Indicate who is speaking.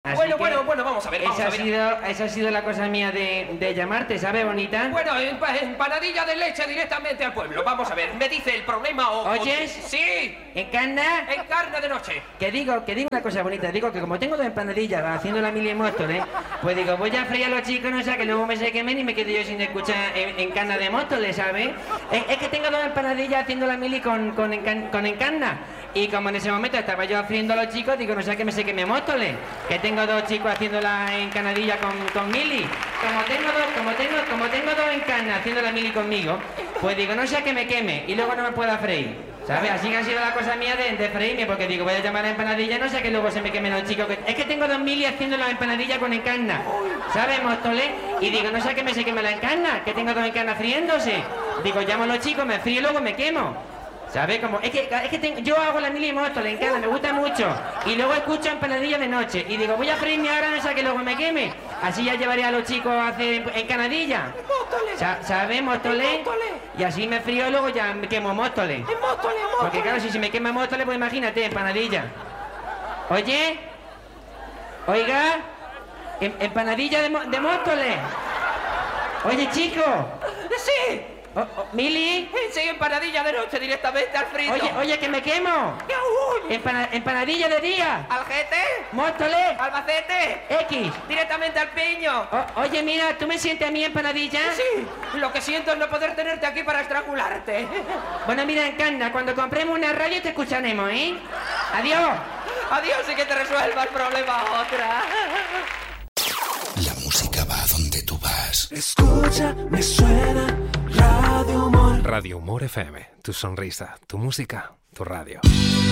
Speaker 1: Bueno, vamos a ver.
Speaker 2: Esa ha sido la cosa mía de llamarte, ¿sabes, bonita?
Speaker 1: Bueno, empanadilla de leche directamente al pueblo. Vamos a ver, ¿me dice el problema o...?
Speaker 2: ¿Oyes?
Speaker 1: Sí.
Speaker 2: ¿Encarna?
Speaker 1: Encarna de noche.
Speaker 2: Que digo una cosa bonita. Digo que como tengo 2 empanadillas haciendo la mili en Móstoles, pues digo, voy a freír a los chicos, no sé, que luego me se quemen y me quedo yo sin escuchar Encarna de Móstoles, ¿sabes? Es que tengo 2 empanadillas haciendo la mili con Encarna. Y como en ese momento estaba yo friendo a los chicos, digo, no sé, que me se queme Móstoles. Que tengo 2 chicos haciendo la encanadilla con mili. Como tengo 2 encarnas haciendo la mili conmigo, pues digo, no sea que me queme y luego no me pueda freír, ¿sabes? Así que ha sido la cosa mía de freírme, porque digo, voy a llamar a empanadilla, no sea que luego se me quemen los chicos. Es que tengo 2 mili haciendo la empanadilla con encarna, ¿sabes, Móstoles? Y digo, no sea que me se queme la encarna, que tengo 2 encarnas friéndose. Digo, llamo a los chicos, me frío y luego me quemo. ¿Sabes? Como, yo hago la mili Móstoles, encarna, me gusta mucho. Y luego escucho empanadilla de noche. Y digo, voy a freírme ahora, no sea que luego me queme. Así ya llevaré a los chicos a hacer encanadilla. ¿Sabes, Móstoles? Y así me frío y luego ya me quemo Móstoles. Porque claro, si se me quema Móstoles, pues imagínate, empanadilla. Oye, oiga, empanadilla de Móstoles. Oye, chico.
Speaker 1: Sí.
Speaker 2: ¿Mili?
Speaker 1: Sí, empanadilla de noche directamente al frito.
Speaker 2: Oye, que me quemo. Empanadilla de día.
Speaker 1: Algete.
Speaker 2: Móstoles.
Speaker 1: Albacete.
Speaker 2: X.
Speaker 1: Directamente al piño.
Speaker 2: Oye, mira, ¿tú me sientes a mí empanadilla?
Speaker 1: Sí, lo que siento es no poder tenerte aquí para estrangularte.
Speaker 2: Bueno, mira, Encarna, cuando compremos una radio te escucharemos, ¿eh? Adiós.
Speaker 1: Adiós y que te resuelva el problema otra.
Speaker 3: La música va a donde tú vas.
Speaker 4: Escucha, me suena Radio Humor.
Speaker 5: Radio Humor FM, tu sonrisa, tu música, tu radio.